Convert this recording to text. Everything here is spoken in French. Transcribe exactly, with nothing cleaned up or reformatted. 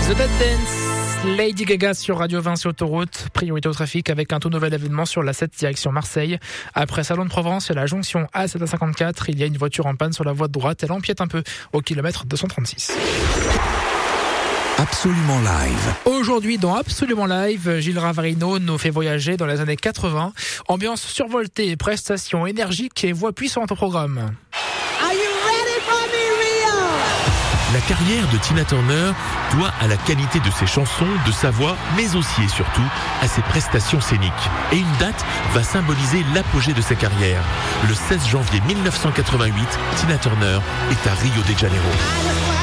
The Dead Dance, Lady Gaga sur Radio vingt sur Autoroute. Priorité au trafic avec un tout nouvel événement sur la sept direction Marseille. Après Salon de Provence et la jonction A sept cent cinquante-quatre, il y a une voiture en panne sur la voie de droite. Elle empiète un peu au kilomètre deux cent trente-six. Absolument Live. Aujourd'hui, dans Absolument Live, Gilles Ravarino nous fait voyager dans les années quatre-vingts. Ambiance survoltée, prestations énergiques et voix puissantes au programme. Are you ready for me, Rio? La carrière de Tina Turner doit à la qualité de ses chansons, de sa voix, mais aussi et surtout à ses prestations scéniques. Et une date va symboliser l'apogée de sa carrière. Le seize janvier mille neuf cent quatre-vingt-huit, Tina Turner est à Rio de Janeiro.